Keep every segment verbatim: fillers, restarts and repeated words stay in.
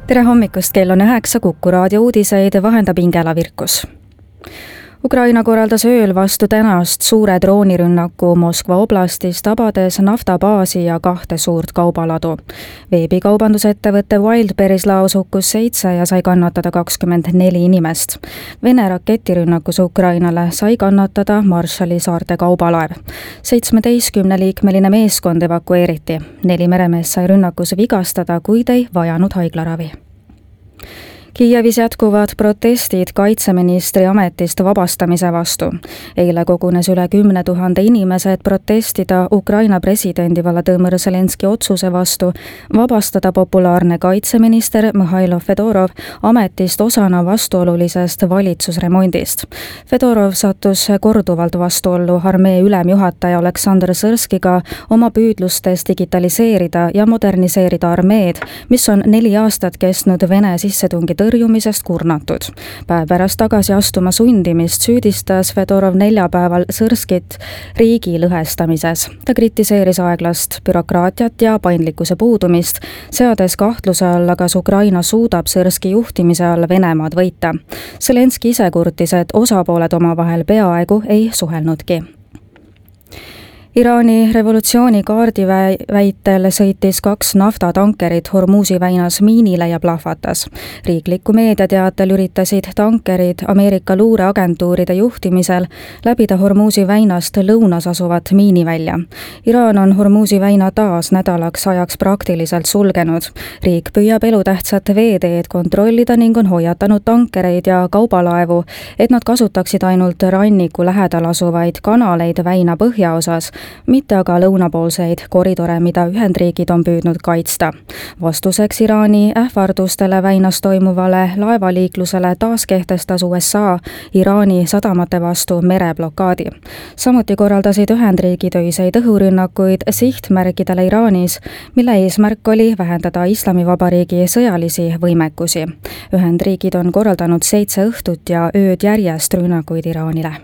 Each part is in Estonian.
tere hommikust, kell on üheksa, Kuku raadio uudiseid vahendab Ingela Virkus. Ukraina korraldas ööl vastu tänast suure droonirünnaku Moskva oblastis, tabades naftabaasi ja kahte suurt kaubaladu. Veebikaubandusettevõtte Wildberries laos hukkus seitse ja sai kannatada kakskümmend neli inimest. Vene raketirünnakus Ukrainale sai kannatada Marshalli saarte kaubalaev. seitsmeteistkümneliikmeline meeskond evakueeriti. Neli meremeest sai rünnakus vigastada, kuid ei vajanud haiglaravi. Kiievis jätkuvad protestid kaitseministri ametist vabastamise vastu. Eile kogunes üle kümne tuhande inimese, et protestida Ukraina presidendi Volodõmõr Zelenski otsuse vastu vabastada populaarne kaitseminister Mihhailo Fedorov ametist osana vastuolulisest valitsusremondist. Fedorov sattus korduvalt vastuollu armee ülemjuhataja Oleksandr Sõrskiga oma püüdlustes digitaliseerida ja moderniseerida armeed, mis on neli aastat kestnud Vene sissetungi tõrjumisest kurnatud. Päev pärast tagasi astuma sundimist süüdistas Fedorov neljapäeval Sõrskit riigi lõhestamises. Ta kritiseeris aeglast bürokraatiat ja paindlikkuse puudumist, seades kahtluse alla, kas Ukraina suudab Sõrski juhtimise all Venemaad võita. Zelenski ise kurtis, et osapooled omavahel peaaegu ei suhelnudki. Iraani revolutsioonikaardi väitel sõitis kaks naftatankerit Hormuzi väinas miinile ja plahvatas. Riikliku meediateatel üritasid tankerid Ameerika luureagentuuride juhtimisel läbida Hormuzi väinast lõunas asuvat miinivälja. Iraan on Hormuzi väina taas nädalaks ajaks praktiliselt sulgenud. Riik püüab elutähtsat veeteed kontrollida ning on hoiatanud tankereid ja kaubalaevu, et nad kasutaksid ainult ranniku lähedal asuvaid kanaleid väina põhjaosas, mitte aga lõunapoolseid koridore, mida Ühendriigid on püüdnud kaitsta. Vastuseks Iraani ähvardustele väinas toimuvale laevaliiklusele taas kehtestas U S A Iraani sadamate vastu mereblokaadi. Samuti korraldasid Ühendriigid öiseid õhurünnakuid sihtmärkidele Iraanis, mille eesmärk oli vähendada Islamivabariigi sõjalisi võimekusi. Ühendriigid on korraldanud seitse õhtut ja ööd järjest rünnakuid Iraanile.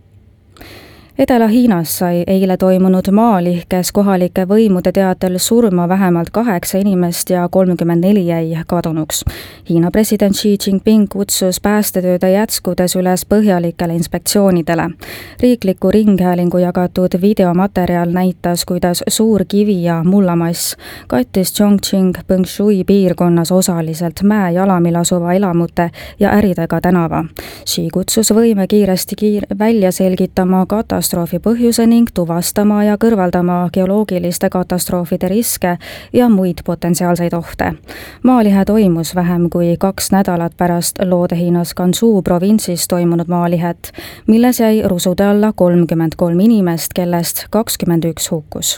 Edela-Hiinas sai eile toimunud maalihkes kohalike võimude teatel surma vähemalt kaheksa inimest ja kolmkümmend neli jäi kadunuks. Hiina president Xi Jinping kutsus päästetööde jätskudes üles põhjalikele inspektsioonidele. Riikliku ringhäälingu jagatud videomaterjal näitas, kuidas suur kivi ja mullamass kattis Chongqing Põngshui piirkonnas osaliselt mäe jalamil asuva elamute ja äridega tänava. Xi kutsus võime kiiresti kiir- välja selgitama katastroofi põhjuse ning tuvastama ja kõrvaldama geoloogiliste katastroofide riske ja muid potentsiaalseid ohte. Maalihe toimus vähem kui kaks nädalat pärast Loode-Hiinas Gansu provintsis toimunud maalihet, milles jäi rusude alla kolmkümmend kolm inimest, kellest kakskümmend üks hukkus.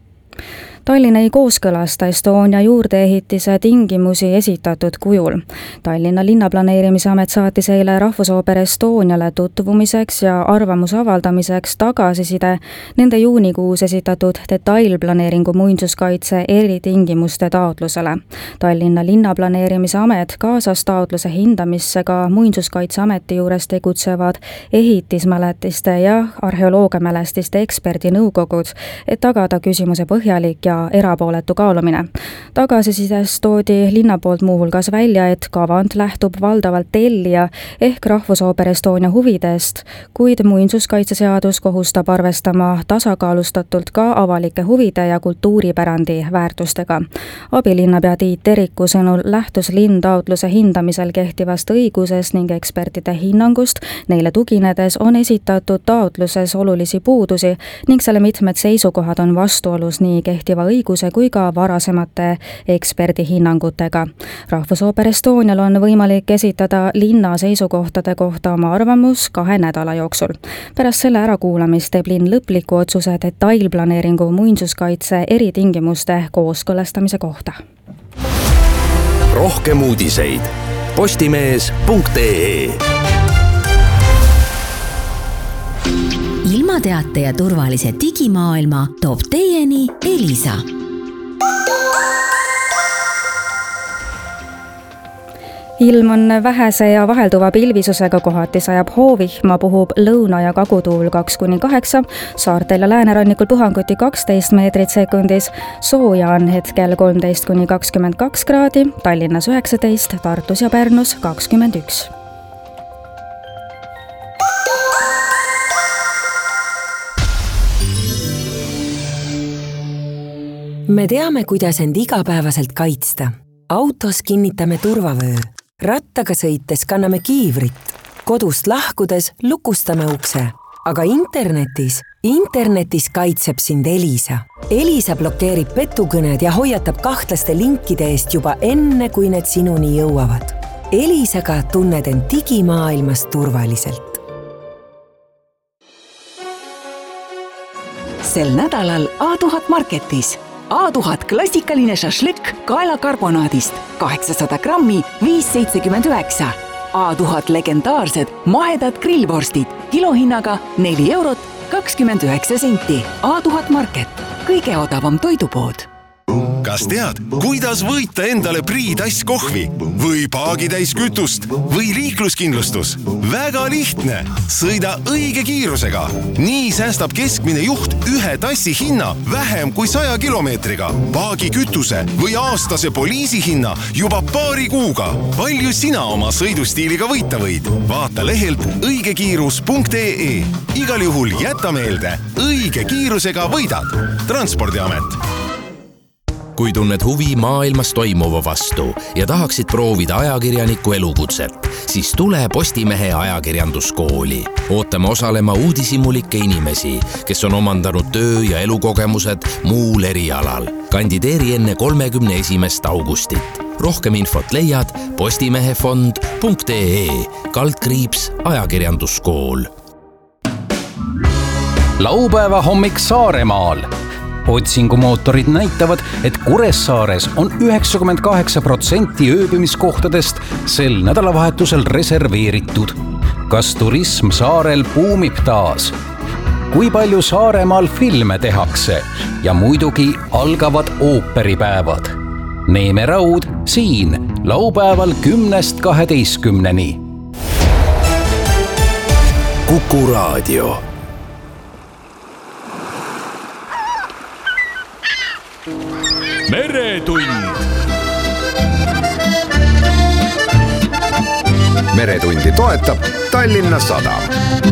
Tallinn ei kooskõlasta Estonia juurdeehitise tingimusi esitatud kujul. Tallinna linnaplaneerimise amet saatis eile Rahvusooper Estoniale tutvumiseks ja arvamuse avaldamiseks tagasiside nende juunikuus esitatud detailplaneeringu muinsuskaitse eritingimuste taotlusele. Tallinna linnaplaneerimise amet kaasas taotluse hindamisse ka muinsuskaitseameti juures tegutsevad ehitismäletiste ja arheoloogiamälestiste eksperdinõukogud, et tagada küsimuse põhjalik ja erapooletu kaalumine. Tagasisides toodi linna poolt muuhulgas välja, et kavand lähtub valdavalt tellija ehk Rahvusooper Estonia huvidest, kuid muinsuskaitseseadus kohustab arvestama tasakaalustatult ka avalike huvide ja kultuuripärandi väärtustega. Abilinnapea Tiit Teriku sõnul lähtus linn taotluse hindamisel kehtivast õigusest ning ekspertide hinnangust, neile tuginedes on esitatud taotluses olulisi puudusi ning selle mitmed seisukohad on vastuolus nii kehtiva õiguse kui ka varasemate eksperdi hinnangutega. Rahvusooper Estonial on võimalik esitada linna seisukohtade kohta oma arvamus kahe nädala jooksul. Pärast selle ärakuulamist teeb linn lõpliku otsuse detailplaneeringu muinsuskaitse eritingimuste kooskõlastamise kohta. Rohkem uudiseid postimees punkt ee. Ilmateate ja turvalise digimaailma toob teieni Elisa. ilm on vähese ja vahelduva pilvisusega, kohati sajab hoovihma, puhub lõuna- ja kagutuul kaks kuni kaheksa, saartel ja läänerannikul puhanguti kaksteist meetrit sekundis, sooja on hetkel kolmteist kuni kakskümmend kaks kraadi, Tallinnas üheksateist, Tartus ja Pärnus kakskümmend üks. Me teame, kuidas end igapäevaselt kaitsta. Autos kinnitame turvavöö. Rattaga sõites kanname kiivrit. Kodust lahkudes lukustame ukse. Aga internetis, internetis kaitseb sind Elisa. Elisa blokeerib petukõned ja hoiatab kahtlaste linkide eest juba enne, kui need sinuni jõuavad. Elisaga tunned end digimaailmas turvaliselt. Sel nädalal A tuhat Marketis. A tuhat klassikaline šašlik kaelakarbonaadist, kaheksasada grammi, viis seitsekümmend üheksa. A tuhat legendaarsed mahedad grillvorstid, kilohinnaga neli eurot, kakskümmend üheksa senti. A tuhat Market, kõige odavam toidupood. Kas tead, kuidas võita endale Priidass kohvi või paagitäis kütust või liikluskindlustus? Väga lihtne! Sõida õige kiirusega. Nii säästab keskmine juht ühe tassi hinna vähem kui saja kilomeetriga. Paagi kütuse või aastase poliisi hinna juba paari kuuga. Palju sina oma sõidustiiliga võita võid? Vaata lehelt õigekiirus punkt ee. Igal juhul jäta meelde, õige kiirusega võidad. Transpordiamet. Kui tunned huvi maailmas toimuva vastu ja tahaksid proovida ajakirjaniku elukutset, siis tule Postimehe ajakirjanduskooli. Ootame osalema uudishimulikke inimesi, kes on omandanud töö- ja elukogemused muul erialal. Kandideeri enne kolmekümne esimest augustit. Rohkem infot leiad postimehefond punkt ee, kaldkriips ajakirjanduskool. Laupäeva hommik Saaremaal. Otsingumootorid näitavad, et Kuressaares on üheksakümmend kaheksa protsenti ööbimiskohtadest sel nädalavahetusel reserveeritud. Kas turism saarel buumib taas? Kui palju Saaremaal filme tehakse? Ja muidugi algavad ooperipäevad. Neeme Raud siin laupäeval kümnest kaheteistkümneni. Kuku Raadio. Meretund. Meretundi toetab Tallinna Sadam.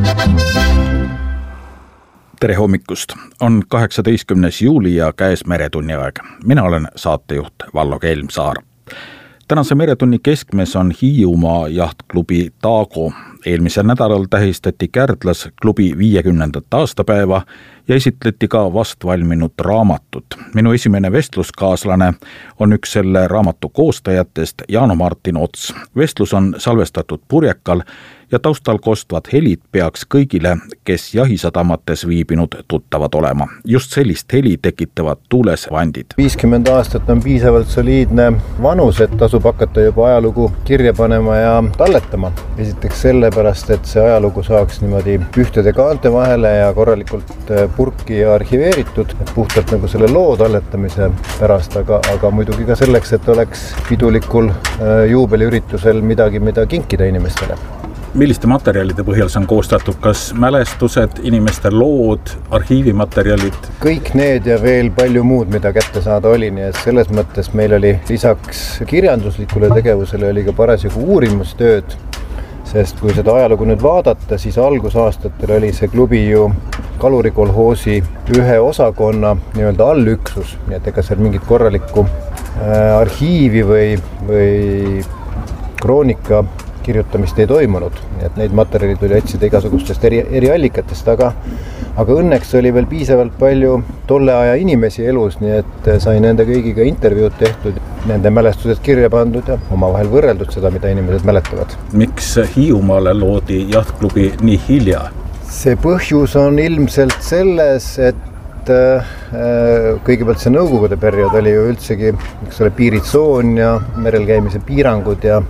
Tere hommikust! On kaheksateistkümnes juuli ja käes Meretunni aeg. Mina olen saatejuht Vallo Kelmsaar. Tänase Meretunni keskmes on Hiiumaa jahtklubi Taago. Eelmisel nädalal tähistati Kärdlas klubi viiekümnendat aastapäeva ja esitleti ka vast valminud raamatut. Minu esimene vestluskaaslane on üks selle raamatu koostajatest, Jaano-Martin Ots. Vestlus on salvestatud Purjekal ja taustal kostvad helid peaks kõigile, kes jahisadamates viibinud tuttavad olema. Just sellist heli tekitavad tuulesvandid. viiskümmend aastat on piisavalt soliidne vanus, et tasub hakata juba ajalugu kirja panema ja talletama. Esiteks sellepärast, et see ajalugu saaks niimoodi ühtede kaante vahele ja korralikult purki ja arhiveeritud, puhtalt nagu selle loo talletamise pärast, aga, aga muidugi ka selleks, et oleks pidulikul juubeliüritusel midagi, mida kinkida inimestele. Milliste materjalide põhjal see on koostatud? Kas mälestused, inimeste lood, arhiivimaterjalid? Kõik need ja veel palju muud, mida kätte saada oli, nii et selles mõttes meil oli lisaks kirjanduslikule tegevusele oli ka parasjagu uurimustööd, sest kui seda ajalugu nüüd vaadata, siis algusaastatel oli see klubi ju kalurikolhoosi ühe osakonna nii-öelda allüksus, nii et ega seal mingit korralikku arhiivi või, või kroonika kirjutamist ei toimunud, et neid materjalid oli otsida igasugustest eri, eri allikatest, aga, aga õnneks oli veel piisavalt palju tolle aja inimesi elus, nii et sai nende kõigiga intervjuud tehtud, nende mälestused kirja pandud ja omavahel võrreldud seda, mida inimesed mäletavad. Miks Hiiumaale loodi jahtklubi nii hilja? See põhjus on ilmselt selles, et kõigepealt see nõukogude periood oli ju üldsegi üks ole piiritsoon ja merel käimise piirangud ja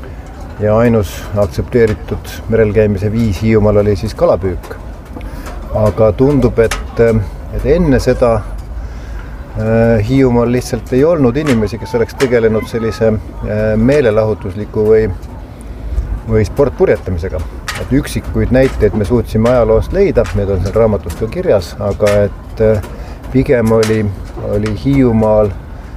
ja ainus aktsepteeritud merel käimise viis Hiiumaal oli siis kalapüük. Aga tundub, et, et enne seda Hiiumaal lihtsalt ei olnud inimesi, kes oleks tegelenud sellise meelelahutusliku või, või sportpurjetamisega. Et üksikuid näiteid me suutsime ajaloost leida, need on seal raamatus ka kirjas, aga et pigem oli, oli Hiiumaal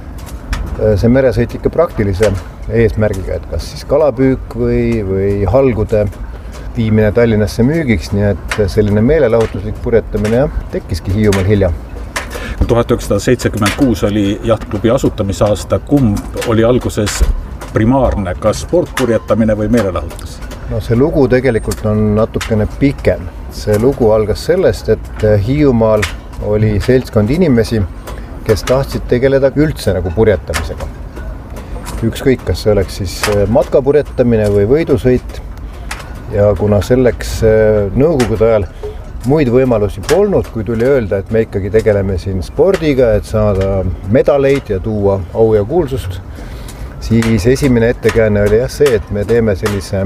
see meresõit ikka praktilise eesmärgiga, et kas siis kalapüük või, või halgude viimine Tallinnasse müügiks, nii et selline meelelahutuslik purjetamine jah, tekkiski Hiiumaal hilja. tuhat üheksasada seitsekümmend kuus oli jahtklubi asutamisaasta, kumb oli alguses primaarne, kas sportpurjetamine või meelelahutus? No see lugu tegelikult on natukene pikem. See lugu algas sellest, et Hiiumaal oli seltskond inimesi, kes tahtsid tegeleda üldse nagu purjetamisega. Ükskõik, kas see oleks siis matkapurjetamine või võidusõit. Ja kuna selleks nõukogude ajal muid võimalusi polnud, kui tuli öelda, et me ikkagi tegeleme siin spordiga, et saada medaleid ja tuua au ja kuulsust, siis esimene ettekääne oli jah see, et me teeme sellise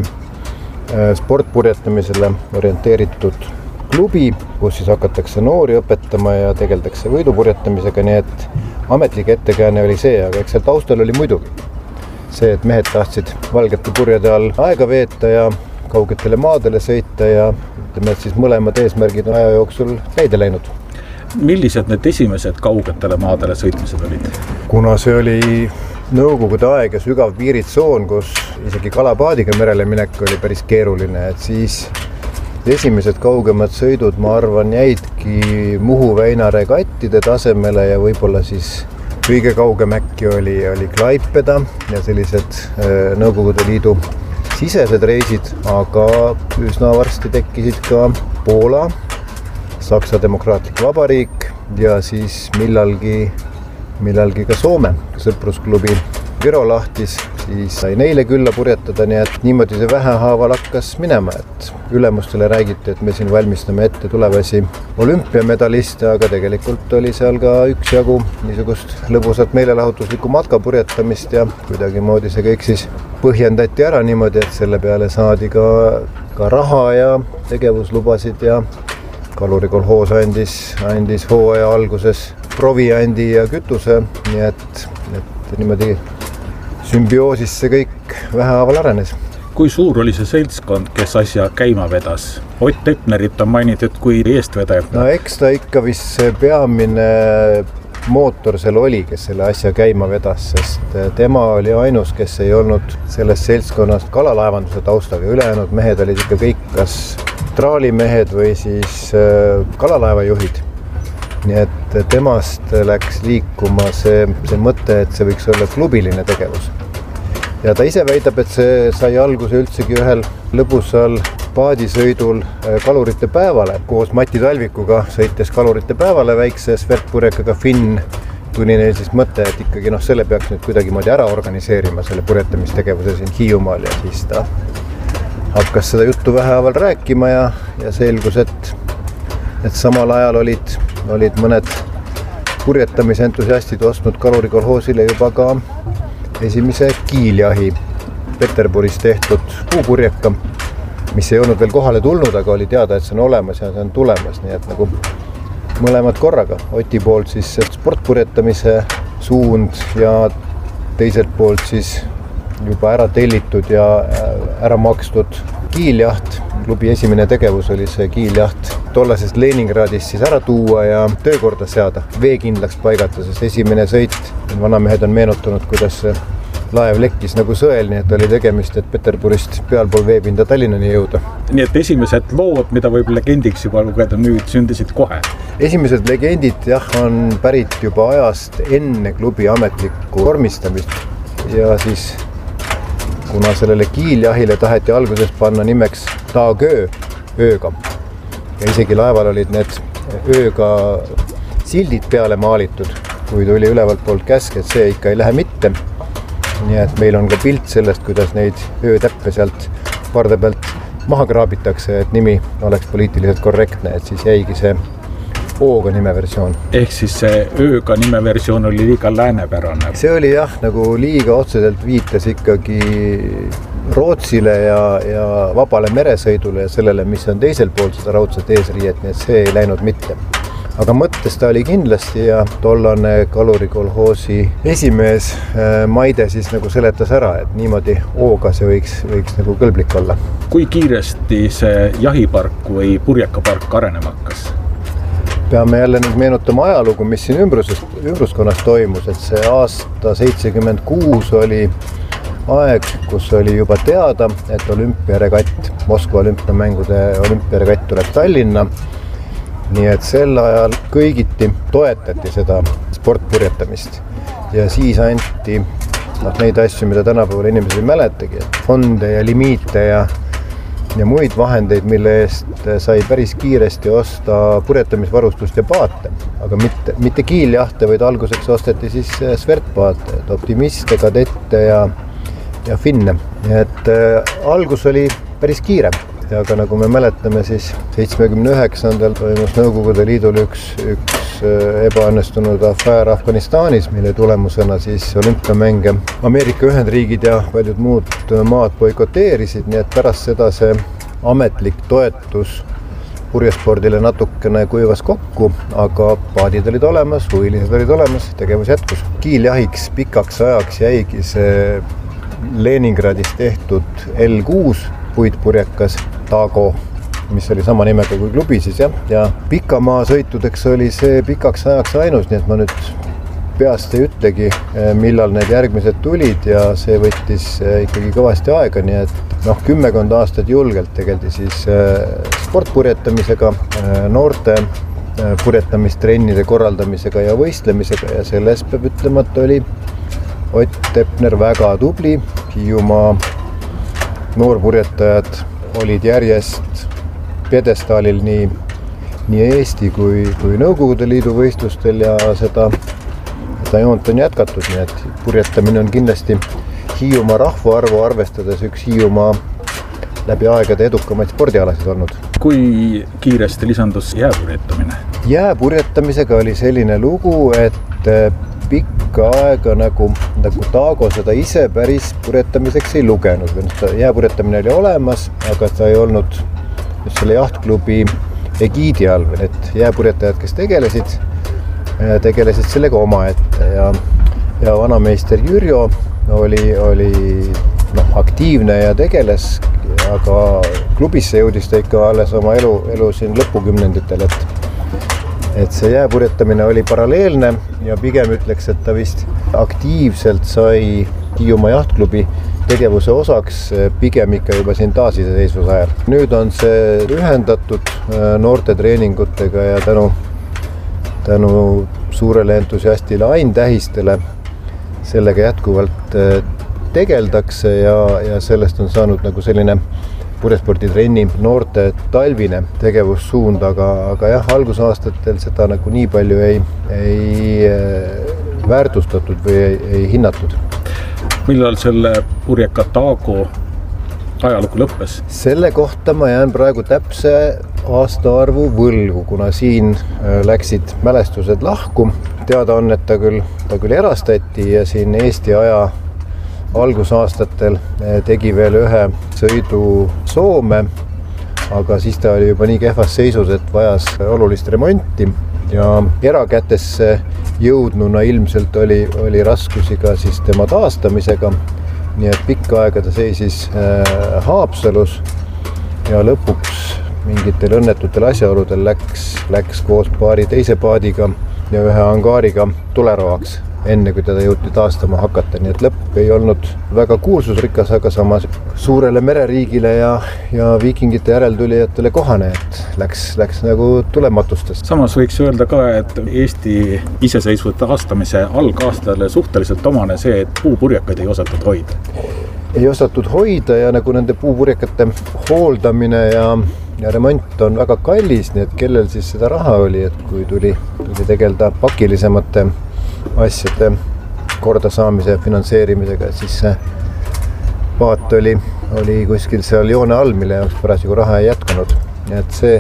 sportpurjetamisele orienteeritud klubi, kus siis hakatakse noori õpetama ja tegeldakse võidupurjetamisega, nii et ametlik ettekääne oli see, aga eks seal taustal oli muidugi see, et mehed tahtsid valgete purjede all aega veeta ja kaugetele maadele sõita ja ütleme, et siis mõlemad eesmärgid on aja jooksul täide läinud. Millised need esimesed kaugetele maadele sõitmised olid? Kuna see oli nõukogude aeg ja sügav piiritsoon, kus isegi kalapaadiga merele minek oli päris keeruline, et siis esimesed kaugemad sõidud, ma arvan, jäidki Muhu väina regattide tasemele ja võib-olla siis kõige kaugem äkki oli, oli Klaipeda ja sellised Nõukogude Liidu sisesed reisid, aga üsna varsti tekkisid ka Poola, Saksa Demokraatlik Vabariik ja siis millalgi, millalgi ka Soome sõprusklubi Viro lahtis, siis sai neile külla purjetada, nii et niimoodi see vähehaaval hakkas minema, et ülemustele räägiti, et me siin valmistame ette tulevasi olümpiamedaliste, aga tegelikult oli seal ka üksjagu niisugust lõbusat meelelahutuslikku matkapurjetamist ja kuidagi moodi see kõik siis põhjendati ära niimoodi, et selle peale saadi ka, ka raha ja tegevuslubasid ja kalurikolhoos andis, andis hooaja alguses proviandi ja kütuse, nii et, et niimoodi sümbioosis see kõik vähehaaval arenes. Kui suur oli see seltskond, kes asja käima vedas? Ott Tepnerit on mainitud kui eestvedaja. No eks ta ikka vist see peamine mootor seal oli, kes selle asja käima vedas, sest tema oli ainus, kes ei olnud sellest seltskonnast kalalaevanduse taustaga. Ülejäänud mehed olid ikka kõik kas traalimehed või siis kalalaevajuhid. Nii et temast läks liikuma see, see mõte, et see võiks olla klubiline tegevus. Ja ta ise väidab, et see sai alguse üldsegi ühel lõbusal paadisõidul kalurite päevale. Koos Mati Talvikuga sõites kalurite päevale väikse svertpurjekaga Finn tuli neil siis mõte, et ikkagi noh, selle peaks nüüd kuidagi moodi ära organiseerima selle purjetamistegevuse siin Hiiumaal ja siis ta hakkas seda juttu vähehaaval rääkima ja, ja selgus, et, et samal ajal olid, olid mõned purjetamise entusiastid ostnud kalurikolhoosile juba ka esimese kiiljahi Peterburis tehtud puupurjeka, mis ei olnud veel kohale tulnud, aga oli teada, et see on olemas ja see on tulemas, nii et nagu mõlemad korraga. Oti poolt siis sportpurjetamise suund ja teiselt poolt siis juba ära tellitud ja ära makstud kiiljaht. Klubi esimene tegevus oli see kiiljaht tollasest Leningradist siis ära tuua ja töökorda seada, veekindlaks paigata, sest esimene sõit, vanamehed on meenutanud, kuidas see laev lekkis nagu sõel, nii et oli tegemist, et Peterburist pealpool veepinda Tallinnani jõuda. Nii et esimesed lood, mida võib legendiks juba lugeda nüüd, sündisid kohe? Esimesed legendid jah, on pärit juba ajast enne klubi ametlikku vormistamist ja siis kuna sellele kiiljahile taheti alguses panna nimeks Taagöö, ööga. Ja isegi laeval olid need ööga sildid peale maalitud, kui tuli ülevalt poolt käsk, et see ikka ei lähe mitte. Nii et meil on ka pilt sellest, kuidas neid öötäppe sealt parde pealt maha kraabitakse, et nimi oleks poliitiliselt korrektne, et siis jäigi see Ooga nimeversioon. Ehk siis see ööga nimeversioon oli liiga läänepärane? See oli jah, nagu liiga otseselt viitas ikkagi Rootsile ja, ja vabale meresõidule ja sellele, mis on teisel pool seda raudset eesriiet, nii et see ei läinud mitte. aga mõttes ta oli kindlasti ja tollane kalurikolhoosi esimees Maide siis nagu seletas ära, et niimoodi hooga see võiks, võiks nagu kõlblik olla. Kui kiiresti see jahipark või purjekapark arenema hakkas? Peame jälle nüüd meenutama ajalugu, mis siin ümbruses, ümbruskonnas toimus, et see aasta seitsekümmend kuus oli aeg, kus oli juba teada, et olümpiaregatt, Moskva olümpiamängude olümpiaregatt tuleb Tallinna. Nii et sel ajal kõigiti toetati seda sportpurjetamist ja siis anti noh, neid asju, mida tänapäeval inimesed ei mäletagi, et fonde ja limiite ja ja muid vahendeid, mille eest sai päris kiiresti osta purjetamisvarustust ja paate, aga mitte, mitte kiiljahte, vaid alguseks osteti siis svertpaate, optimiste, kadette ja, ja finne. Nii et äh, algus oli päris kiire, aga nagu me mäletame, siis seitsmekümne üheksandal toimus Nõukogude Liidul üks, üks ebaõnnestunud afäär Afganistanis, mille tulemusena siis olümpiamänge Ameerika Ühendriigid ja paljud muud maad boikoteerisid, nii et pärast seda see ametlik toetus purjespordile natukene kuivas kokku, aga paadid olid olemas, huvilised olid olemas, tegevus jätkus. Kiiljahiks pikaks ajaks jäigi see Leningradis tehtud L kuus puitpurjekas Tago, mis oli sama nimega kui klubi siis jah, ja pikamaa sõitudeks oli see pikaks ajaks ainus, nii et ma nüüd peast ei ütlegi, millal need järgmised tulid ja see võttis ikkagi kõvasti aega, nii et noh, kümmekond aastat julgelt tegeldi siis sportpurjetamisega, noorte purjetamistrennide korraldamisega ja võistlemisega ja selles peab ütlema, et oli Ott Tepner väga tubli, Hiiumaa noorpurjetajad olid järjest pjedestaalil nii, nii Eesti kui, kui Nõukogude Liidu võistlustel ja seda, seda joont on jätkatud, nii et purjetamine on kindlasti Hiiumaa rahvaarvu arvestades üks Hiiumaa läbi aegade edukamaid spordialasid olnud. Kui kiiresti lisandus jääpurjetamine? Jääpurjetamisega oli selline lugu, et pikka aega nagu, nagu Tago seda ise päris purjetamiseks ei lugenud. Jääpurjetamine oli olemas, aga ta ei olnud selle jahtklubi egiidi all. Et jääpurjetajad, kes tegelesid, tegelesid sellega omaette ja, ja vanameister Jürjo oli, oli no, aktiivne ja tegeles, aga klubisse jõudis ta ikka alles oma elu, elu siin lõpukümnenditel, et et see jääpurjetamine oli paralleelne ja pigem ütleks, et ta vist aktiivselt sai Hiiumaa jahtklubi tegevuse osaks pigem ikka juba siin taasiseseisvuse ajal. Nüüd on see ühendatud noorte treeningutega ja tänu, tänu suurele entusiastile aintähistele sellega jätkuvalt tegeldakse ja, ja sellest on saanud nagu selline purjesporditrenni noorte talvine tegevussuund, aga, aga jah, algusaastatel seda nagu nii palju ei, ei väärtustatud või ei, ei hinnatud. Millal selle purjeka Tago ajalugu lõppes? Selle kohta ma jään praegu täpse aastaarvu võlgu, kuna siin läksid mälestused lahku. Teada on, et ta küll, ta küll erastati ja siin Eesti aja algusaastatel tegi veel ühe sõidu Soome, aga siis ta oli juba nii kehvas seisus, et vajas olulist remonti ja erakätesse jõudnuna ilmselt oli, oli raskusi ka siis tema taastamisega. Nii et pikka aega ta seisis Haapsalus ja lõpuks mingitel õnnetutel asjaoludel läks, läks koos paari teise paadiga ja ühe angaariga tuleroaks, enne kui teda jõuti taastama hakata, nii et lõpp ei olnud väga kuulsusrikas, aga samas suurele mereriigile ja, ja viikingite järeltulijatele kohane, et läks, läks nagu tulematustest. Samas võiks öelda ka, et Eesti iseseisvuse taastamise algaastale suhteliselt omane see, et puupurjekaid ei osatud hoida. Ei osatud hoida ja nagu nende puupurjekate hooldamine ja, ja remont on väga kallis, nii et kellel siis seda raha oli, et kui tuli, tuli tegelda pakilisemate asjade kordasaamise ja finantseerimisega, et siis see paat oli, oli kuskil seal joone all, mille jaoks parasjagu raha ei jätkanud. Et see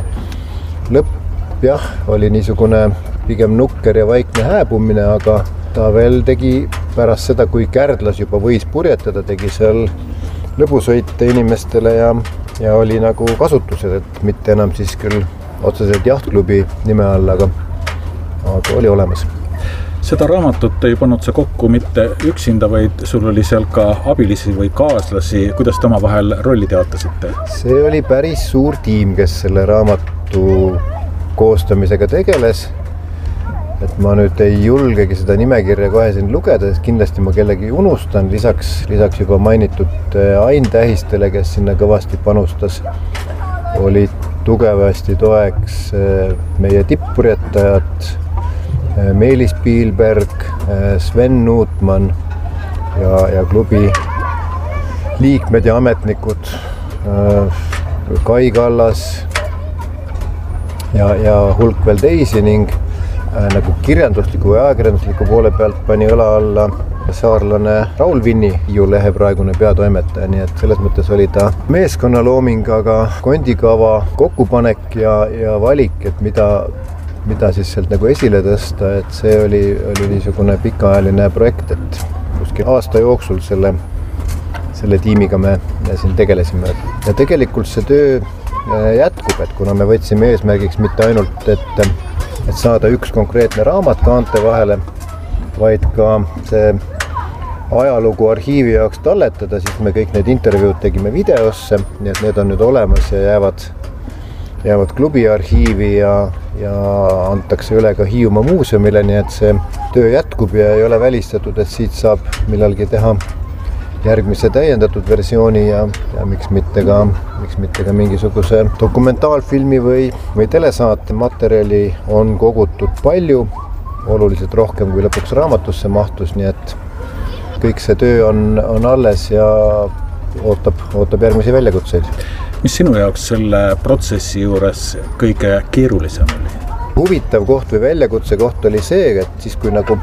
lõpp jah, oli niisugune pigem nukker ja vaikne hääbumine, aga ta veel tegi pärast seda, kui Kärdlas juba võis purjetada, tegi seal lõbusõite inimestele ja, ja oli nagu kasutused, et mitte enam siis küll otseselt jahtklubi nime all, aga aga oli olemas. Seda raamatut ei pannud sa kokku mitte üksinda, vaid sul oli seal ka abilisi või kaaslasi. Kuidas te omavahel rolli teatasite? See oli päris suur tiim, kes selle raamatu koostamisega tegeles. Et ma nüüd ei julgegi seda nimekirja kohe siin lugeda, sest kindlasti ma kellegi unustan. Lisaks, lisaks juba mainitud Ain Tähistele, kes sinna kõvasti panustas, oli tugevasti toeks meie tippurjetajad Meelis Piilberg, Sven Nuutman ja, ja klubi liikmed ja ametnikud Kai Kallas ja, ja hulk veel teisi ning nagu kirjandusliku ja ajakirjandusliku poole pealt pani õla alla saarlane Raul Vinni, Hiiu Lehe praegune peatoimetaja, nii et selles mõttes oli ta meeskonnalooming, aga kondikava kokkupanek ja, ja valik, et mida, mida siis sealt nagu esile tõsta, et see oli, oli niisugune pikaajaline projekt, et kuskil aasta jooksul selle, selle tiimiga me siin tegelesime. Ja tegelikult see töö jätkub, et kuna me võtsime eesmärgiks mitte ainult, et et saada üks konkreetne raamat kaante vahele, vaid ka see ajalugu arhiivi jaoks talletada, siis me kõik need intervjuud tegime videosse, nii et need on nüüd olemas ja jäävad, jäävad klubi arhiivi ja, ja antakse üle ka Hiiumaa muuseumile, nii et see töö jätkub ja ei ole välistatud, et siit saab millalgi teha järgmise täiendatud versiooni ja, ja miks mitte ka, miks mitte ka mingisuguse dokumentaalfilmi või, või telesaate materjali on kogutud palju, oluliselt rohkem kui lõpuks raamatusse mahtus, nii et kõik see töö on, on alles ja ootab, ootab järgmisi väljakutseid. Mis sinu jaoks selle protsessi juures kõige keerulisem oli? Huvitav koht või väljakutse koht oli see, et siis kui nagu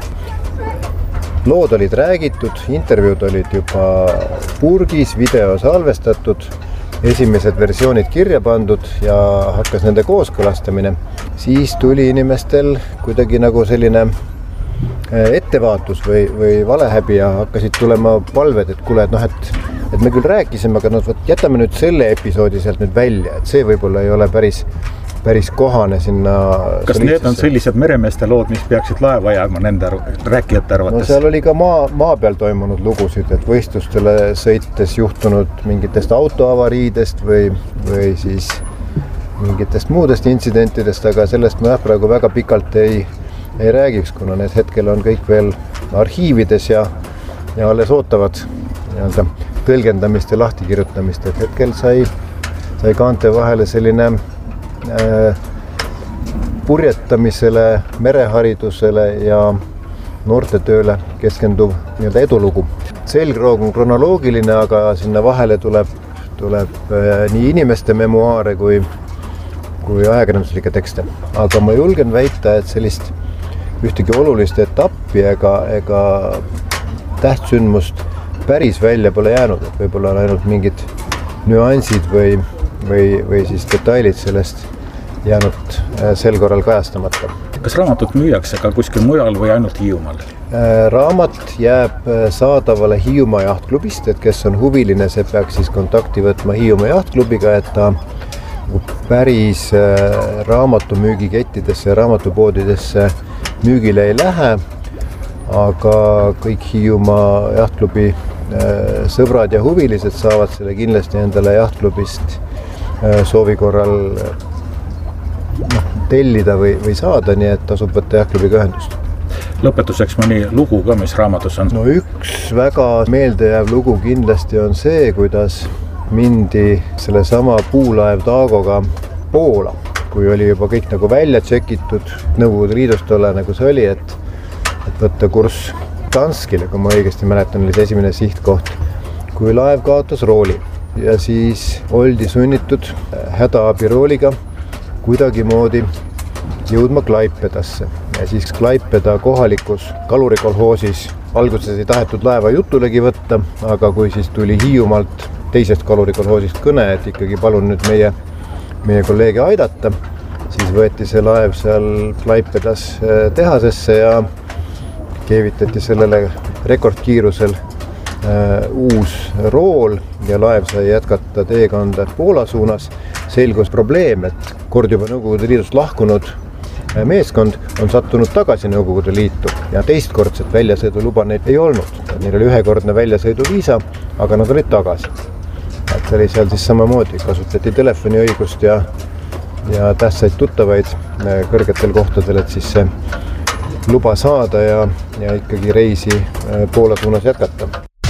lood olid räägitud, intervjuud olid juba purgis, video salvestatud, esimesed versioonid kirja pandud ja hakkas nende kooskõlastamine, siis tuli inimestel kuidagi nagu selline ettevaatus või, või valehäbi ja hakkasid tulema palved, et kuule, et noh, et, et me küll rääkisime, aga no, võt, jätame nüüd selle episoodi sealt nüüd välja, et see võib-olla ei ole päris päris kohane sinna. Kas need on sellised meremeeste lood, mis peaksid laeva jääma nende rääkijate arvates? No seal oli ka maa, maa peal toimunud lugusid, et võistlustele sõites juhtunud mingitest autoavariidest või, või siis mingitest muudest intsidentidest, aga sellest ma jah, praegu väga pikalt ei, ei räägiks, kuna need hetkel on kõik veel arhiivides ja, ja alles ootavad nii-öelda tõlgendamist ja lahtikirjutamist, et hetkel sai, sai kaante vahele selline purjetamisele, mereharidusele ja noortetööle keskenduv nii-öelda edulugu. Selgroog on kronoloogiline, aga sinna vahele tuleb, tuleb nii inimeste memuaare kui, kui ajakirjanduslikke tekste. Aga ma julgen väita, et sellist ühtegi olulist etappi ega, ega tähtsündmust päris välja pole jäänud, et võib-olla on ainult mingid nüansid või Või, või siis detailid sellest jäänud sel korral kajastamata. Kas raamatut müüakse ka kuskil mujal või ainult Hiiumaal? Raamat jääb saadavale Hiiumaa jahtklubist, et kes on huviline, see peaks siis kontakti võtma Hiiumaa jahtklubiga, et ta päris raamatumüügikettidesse ja raamatupoodidesse müügile ei lähe, aga kõik Hiiumaa jahtklubi sõbrad ja huvilised saavad selle kindlasti endale jahtklubist soovi korral no, tellida või, või saada, nii et tasub võtta jahtklubiga ühendust. Lõpetuseks mõni lugu ka, mis raamatus on? No üks väga meeldejääv lugu kindlasti on see, kuidas mindi selle sama puulaev Taagoga Poola, kui oli juba kõik nagu välja tšekitud, Nõukogude Liidust tolle nagu see oli, et, et võtta kurss Danskile, kui ma õigesti mäletan, oli see esimene sihtkoht, kui laev kaotas rooli. Ja siis oldi sunnitud hädaabirooliga kuidagimoodi jõudma Klaipedasse. Ja siis Klaipeda kohalikus kalurikolhoosis alguses ei tahetud laeva jutulegi võtta, aga kui siis tuli Hiiumaalt teisest kalurikolhoosist kõne, et ikkagi palun nüüd meie, meie kolleege aidata, siis võeti see laev seal Klaipedas tehasesse ja keevitati sellele rekordkiirusel äh, uus rool ja laev sai jätkata teekanda Poola suunas. Selgus probleem, et kord juba Nõukogude Liidust lahkunud meeskond on sattunud tagasi Nõukogude Liitu ja teistkordset väljasõiduluba neil ei olnud. Neil oli ühekordne väljasõiduviisa, aga nad olid tagasi. Et see oli seal siis samamoodi, kasutati telefoniõigust ja, ja tähtsaid tuttavaid kõrgetel kohtadel, et siis see luba saada ja, ja ikkagi reisi Poola suunas jätkata.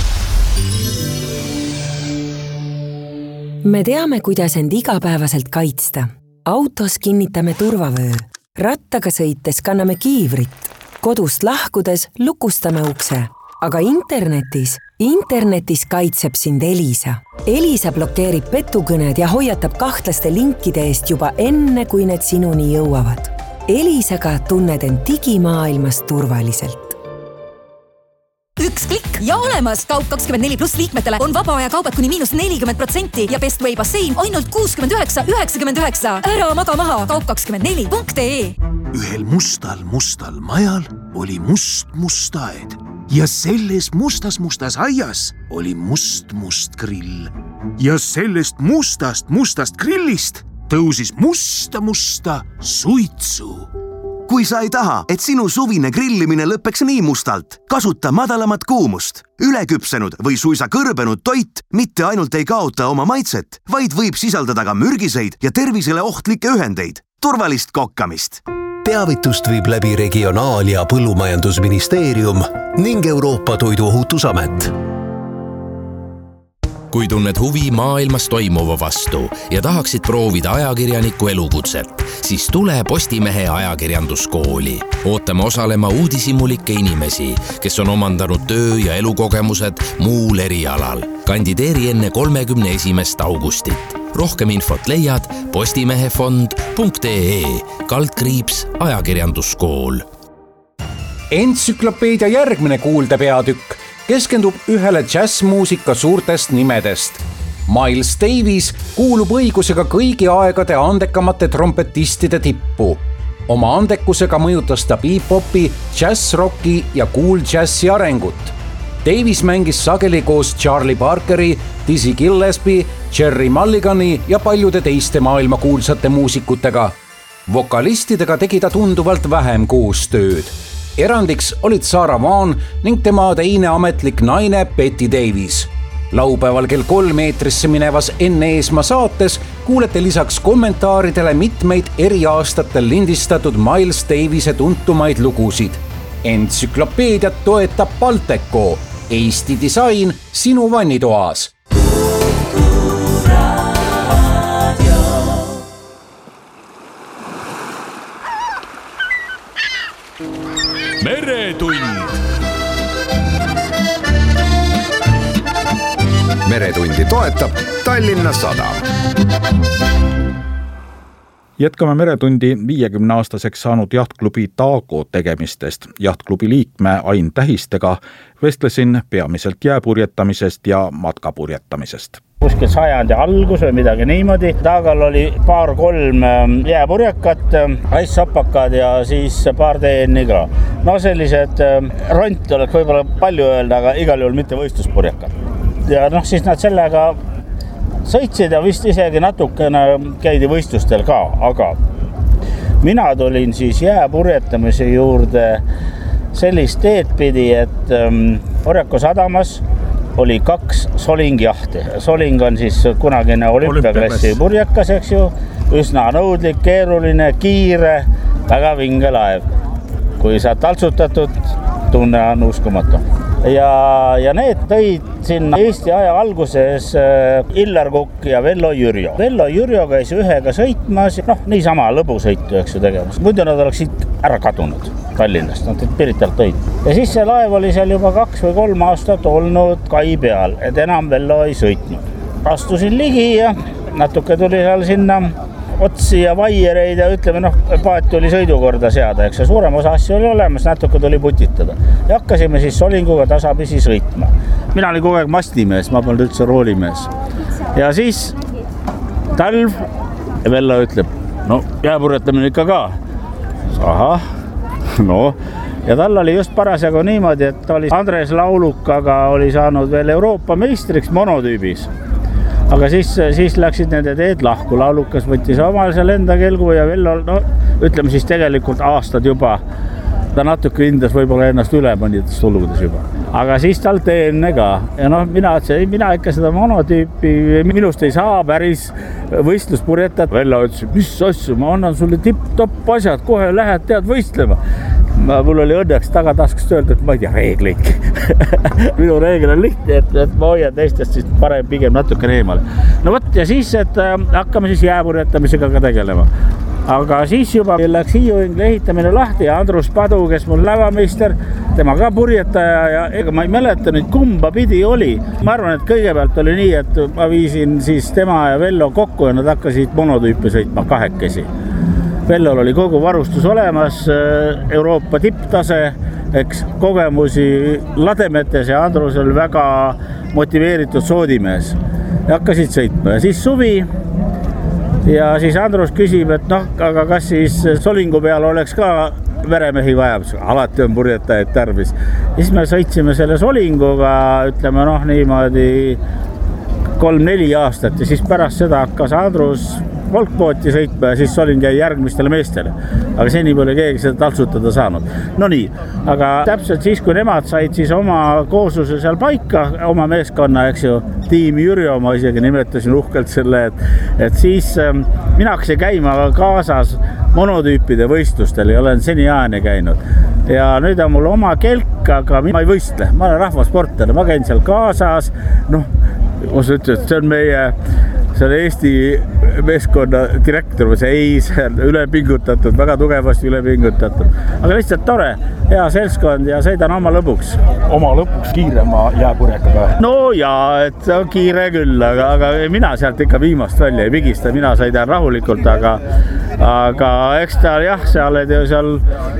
Me teame, kuidas end igapäevaselt kaitsta. Autos kinnitame turvavöö. Rattaga sõites kanname kiivrit. Kodust lahkudes lukustame ukse. Aga internetis, internetis kaitseb sind Elisa. Elisa blokeerib petukõned ja hoiatab kahtlaste linkide eest juba enne, kui need sinuni jõuavad. Elisaga tunned end digimaailmas turvaliselt. Üks klikk ja olemas! Kaup kakskümmend neli pluss liikmetele on vaba aja kaubad kuni miinus nelikümmend protsenti ja Best Way bassein ainult kuuskümmend üheksa üheksakümmend üheksa. Ära maga maha! Kaup kakskümmend neli punkt ee. Ühel mustal mustal majal oli must must aed ja selles mustas mustas aias oli must must grill. Ja sellest mustast mustast grillist tõusis musta musta suitsu. Kui sa ei taha, et sinu suvine grillimine lõppeks nii mustalt, kasuta madalamat kuumust. Üleküpsenud või suisa kõrbenud toit mitte ainult ei kaota oma maitset, vaid võib sisaldada ka mürgiseid ja tervisele ohtlikke ühendeid. Turvalist kokkamist! Teavitust viib läbi Regionaal- ja Põllumajandusministeerium ning Euroopa Toiduohutusamet. Kui tunned huvi maailmas toimuva vastu ja tahaksid proovida ajakirjaniku elukutset, siis tule Postimehe ajakirjanduskooli. Ootame osalema uudishimulikke inimesi, kes on omandanud töö- ja elukogemused muul erialal. Kandideeri enne kolmekümne esimest augustit. Rohkem infot leiad postimehefond punkt ee kaldkriips ajakirjanduskool. Entsüklopeedia järgmine kuulda peatükk keskendub ühele džässmuusika suurtest nimedest. Miles Davis kuulub õigusega kõigi aegade andekamate trompetistide tippu. Oma andekusega mõjutas ta bebop'i, džässrocki ja cool džässi arengut. Davis mängis sageli koos Charlie Parkeri, Dizzy Gillespie, Jerry Mulligani ja paljude teiste maailma kuulsate muusikutega. Vokalistidega tegi ta tunduvalt vähem koostööd. Erandiks olid Sarah Vaughan ning tema teine ametlik naine Betty Davis. Laupäeval kell kolm eetrisse minevas Enne Eesmaa saates kuulete lisaks kommentaaridele mitmeid eri aastatel lindistatud Miles Davise tuntumaid lugusid. Entsüklopeediat toetab Balteco, Eesti disain sinu vannitoas. Meretund. Meretundi toetab Tallinna Sadam. Jätkame Meretundi viiekümne aastaseks saanud jahtklubi Taago tegemistest. Jahtklubi liikme Ain Tähistega vestlesin peamiselt jääpurjetamisest ja matkapurjetamisest. Kuskil sajandi algus või midagi niimoodi. Taagal oli paar-kolm jääpurjekat, aissapakad ja siis paar teeni ka. No sellised ront oleks võib-olla palju öelda, aga igal juhul mitte võistluspurjekad. Ja noh, siis nad sellega sõitsid ja vist isegi natukene käidi võistlustel ka, aga mina tulin siis jääpurjetamise juurde sellist teed pidi, et Orjako sadamas oli kaks solingjahti. Soling on siis kunagine olümpiaklassi purjekas, eks ju, üsna nõudlik, keeruline, kiire, väga vinge laev. Kui sa taltsutatud, tunne on uskumatu. Ja, ja need tõid sinna Eesti aja alguses Illar Kukk ja Vello Jürjo. Vello Jürjo käis ühega sõitmas, noh, niisama lõbusõitu, eks ju, tegemas. Muidu nad oleksid ära kadunud Tallinnast, nad Piritalt tõid. Ja siis see laev oli seal juba kaks või kolm aastat olnud kai peal, et enam Vello ei sõitnud. Astusin ligi ja natuke tuli seal sinna otsi ja vaiereid ja ütleme, noh, paat tuli sõidukorda seada, eks see suurem osa asju oli olemas, natuke tuli putitada. Ja hakkasime siis solinguga tasapisi sõitma. Mina olin kogu aeg mastimees, ma polnud üldse roolimees. Ja siis talv ja Vello ütleb, no jääpurjetamine ikka ka. Ahah, no. Ja tal oli just parasjagu niimoodi, et ta oli Andres Laulukaga oli saanud veel Euroopa meistriks monotüübis. Aga siis, siis läksid nende teed lahku, Laulukas võttis omal seal enda kelgu ja Vello, no, ütleme siis tegelikult aastad juba. Ta natuke hindas võib-olla ennast üle mõnides tuludes juba. Aga siis tal teenne ka. Ja noh, mina, mina ikka seda monotüüpi minust ei saa päris võistlust purjetada. Vello ütles, mis asju, ma annan sulle tipp-topp asjad, kohe lähed tead võistlema. Ma, mul oli õnneks tagataskust öelda, et ma ei tea reegleid. Minu reegel on lihtne, et, et ma hoian teistest siis parem pigem natuke eemale. No võt, ja siis, et äh, hakkame siis jääpurjetamisega ka tegelema. Aga siis juba läks Hiiu-Ingle ehitamine lahti ja Andrus Padu, kes mul lävameister, tema ka purjetaja ja ega ma ei mäleta nüüd kumba pidi oli. Ma arvan, et kõigepealt oli nii, et ma viisin siis tema ja Vello kokku ja nad hakkasid monotüüpe sõitma kahekesi. Vellol oli kogu varustus olemas, Euroopa tipptase, eks kogemusi lademetes ja Andrus oli väga motiveeritud soodimees. Ja hakkasid sõitma ja siis suvi. Ja siis Andrus küsib, et noh, aga kas siis Solingu peal oleks ka veremehi vajab, alati on purjetajaid tarvis. Siis me sõitsime selle Solinguga, ütleme noh, niimoodi kolm-neli aastat ja siis pärast seda hakkas Andrus volkbooti sõitma ja siis Soling jäi järgmistele meestele. Aga seni pole keegi seda taltsutada saanud. No nii, aga täpselt siis, kui nemad said siis oma koosluse seal paika, oma meeskonna, eks ju, tiim Jürio, ma isegi nimetasin uhkelt selle, et, et siis ähm, mina hakkasin käima kaasas monotüüpide võistlustel ja olen seni ajani käinud. Ja nüüd on mul oma kelk, aga ma ei võistle, ma olen rahvasportlane, ma käin seal kaasas, noh, ma ütlen, et see on meie see on Eesti meeskonna direktor või see ei, see on üle pingutatud, väga tugevasti üle pingutatud. Aga lihtsalt tore, hea seltskond ja sõidan oma lõpuks. Oma lõpuks kiirema jääpurjekaga? No jaa, et see on kiire küll, aga, aga mina sealt ikka viimast välja ei pigista, mina sõidan rahulikult, aga, aga eks ta jah, sa oled ju seal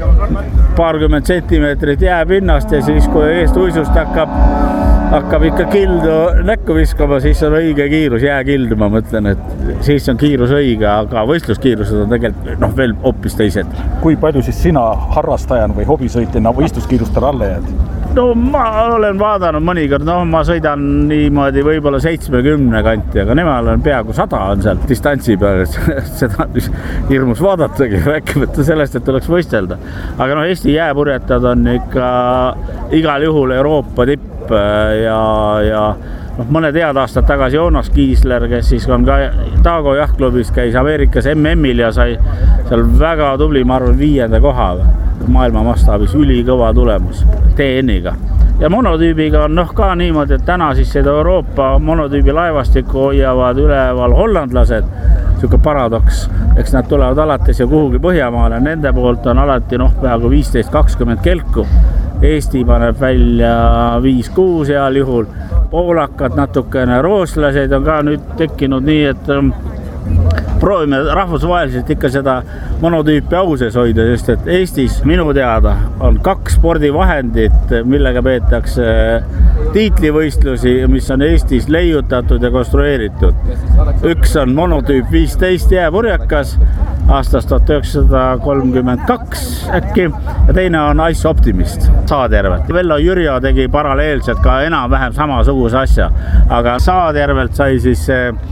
paarkümmend sentimeetrit jääpinnast ja siis kui eest uisust hakkab hakkab ikka kildu näkku viskama, siis on õige kiirus, jääkildu, ma mõtlen, et siis on kiirus õige, aga võistluskiirused on tegelikult noh, veel hoopis teised. Kui palju siis sina harrastajan või hobisõitjana võistluskiirustel alla jääd? No ma olen vaadanud mõnikord, no ma sõidan niimoodi võib-olla seitsmekümne kanti, aga nemal on peaaegu sada on seal distantsi peal, et seda hirmus vaadatagi, rääkimata sellest, et tuleks võistelda. Aga no Eesti jääpurjetad on ikka igal juhul Euroopa tipp ja, ja noh, mõned head aastad tagasi Joonas Kiisler, kes siis on ka Taago jahtklubis, käis Ameerikas M M-il ja sai seal väga tubli, ma arvan, viienda koha maailma mastaabis, ülikõva tulemus T N-iga. Ja monotüübiga on noh ka niimoodi, et täna siis seda Euroopa monotüübi laevastikku hoiavad üleval hollandlased, siuke paradoks, eks nad tulevad alates ja kuhugi Põhjamaale, nende poolt on alati noh, peaaegu viisteist kakskümmend kelku. Eesti paneb välja viis kuus heal juhul, poolakad natukene, rootslased on ka nüüd tekkinud nii, et ähm, proovime rahvusvaheliselt ikka seda monotüüpi auses hoida, sest et Eestis minu teada on kaks spordivahendit, millega peetakse tiitlivõistlusi, mis on Eestis leiutatud ja konstrueeritud. Üks on monotüüp viisteist jääpurjekas aastast tuhat üheksasada kolmkümmend kaks äkki ja teine on Ice Optimist Saatjärvelt. Vello Jürio tegi paralleelselt ka enam-vähem samasuguse asja, aga Saatjärvelt sai siis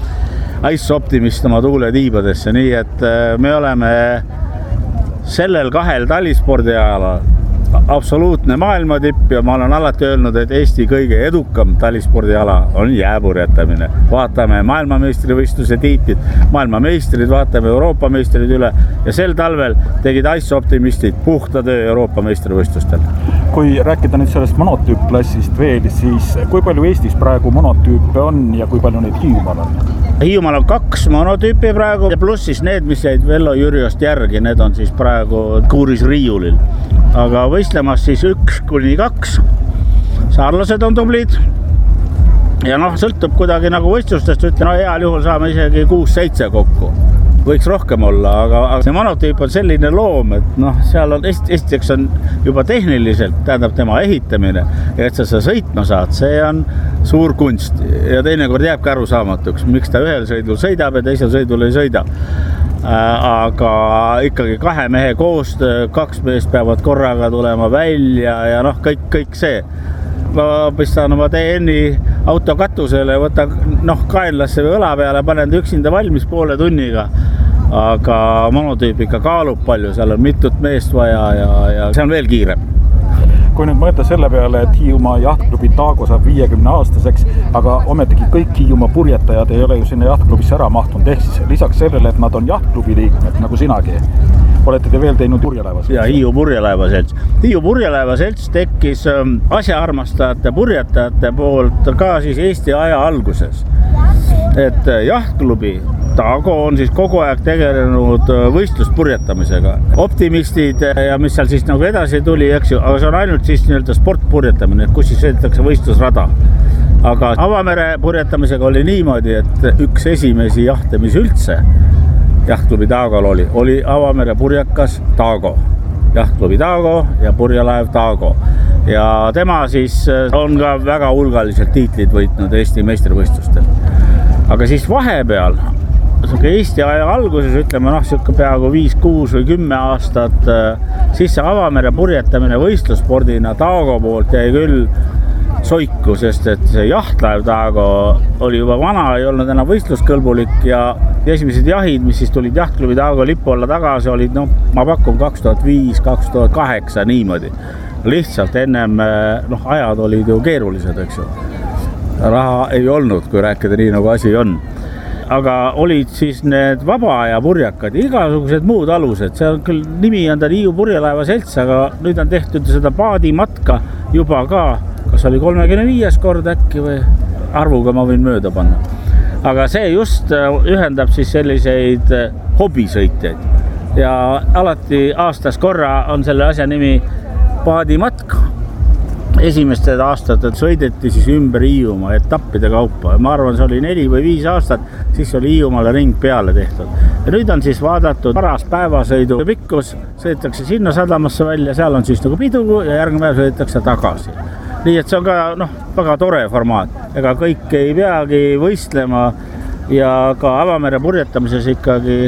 Ice Optimist oma tuule tiibadesse, nii et me oleme sellel kahel talispordi alal absoluutne maailmatipp ja ma olen alati öelnud, et Eesti kõige edukam talispordiala on jääpurjetamine. Vaatame maailmameistrivõistluse tiitlit, maailmameistrid, vaatame Euroopa meistrid üle ja sel talvel tegid Ice Optimistid puhta töö Euroopa meistrivõistlustel. Kui rääkida nüüd sellest monotüüpklassist veel, siis kui palju Eestis praegu monotüüpe on ja kui palju neid Hiiumaal on? Hiiumaal on kaks monotüüpi praegu ja pluss siis need, mis jäid Vello Jüriost järgi, need on siis praegu kuuris riiulil. Aga võistlemas siis üks kuni kaks. Saarlased on tublid. Ja noh, sõltub kuidagi nagu võistlustest, ütlen, no heal juhul saame isegi kuus-seitse kokku. Võiks rohkem olla, aga see monotüüp on selline loom, et noh, seal on esiteks on juba tehniliselt, tähendab tema ehitamine, et sa sa sõitma saad, see on suur kunst ja teinekord jääb ka arusaamatuks, miks ta ühel sõidul sõidab ja teisel sõidul ei sõida. Aga ikkagi kahe mehe koostöö, kaks meest peavad korraga tulema välja ja noh, kõik, kõik see. Ma pistan oma T N-i auto katusele, võtan noh, kaenlasse või õla peale, panen üksinda valmis poole tunniga. aga monotüüp ikka kaalub palju, seal on mitut meest vaja ja, ja see on veel kiirem. Kui nüüd mõelda selle peale, et Hiiumaa jahtklubi Taago saab viiekümne aastaseks, aga ometigi kõik Hiiumaa purjetajad ei ole ju sinna jahtklubisse ära mahtunud, ehk siis lisaks sellele, et nad on jahtklubi liikmed, nagu sinagi, olete te veel teinud purjelaevaselts? Ja Hiiu purjelaevaselts. Hiiu purjelaevaselts tekkis asjaarmastajate purjetajate poolt ka siis Eesti aja alguses. Et jahtklubi Taago on siis kogu aeg tegelenud võistluspurjetamisega. Optimistid ja mis seal siis nagu edasi tuli, eks ju, aga see on ainult siis nii-öelda sportpurjetamine, kus siis sõidetakse võistlusrada. Aga avamere purjetamisega oli niimoodi, et üks esimesi jahte, mis üldse jahtklubi Taagol oli, oli avamere purjekas Taago. Jahtklubi Taago ja purjelaev Taago. Ja tema siis on ka väga hulgaliselt tiitlid võitnud Eesti meistrivõistlustel. Aga siis vahepeal, Eesti aja alguses, ütleme noh, siuke peaaegu viis, kuus või kümme aastat, siis see avamere purjetamine võistlusspordina Taago poolt jäi küll soiku, sest et see jahtlaev Taago oli juba vana, ei olnud enam võistluskõlbulik ja esimesed jahid, mis siis tulid jahtklubi Taago lipu alla tagasi, olid noh, ma pakun kaks tuhat viis, kaks tuhat kaheksa niimoodi. Lihtsalt ennem, noh, ajad olid ju keerulised, eks ju. Raha ei olnud, kui rääkida nii, nagu asi on. Aga olid siis need vaba aja purjakad, igasugused muud alused. See on küll, nimi on ta Hiiu purjelaevaselts, aga nüüd on tehtud seda paadimatka juba ka, kas oli kolmekümne viies kord äkki või arvuga ma võin mööda panna. Aga see just ühendab siis selliseid hobisõitjaid. Ja alati aastas korra on selle asja nimi paadimatk. Esimestel aastatel sõideti siis ümber Hiiumaa etappide kaupa. Ma arvan, see oli neli või viis aastat, siis oli Hiiumaale ring peale tehtud. Ja nüüd on siis vaadatud paras päevasõidu pikkus, sõidetakse sinna sadamasse välja, seal on siis nagu pidu ja järgmine päev sõidetakse tagasi. Nii et see on ka noh, väga tore formaat. Ega kõik ei peagi võistlema ja ka avamere purjetamises ikkagi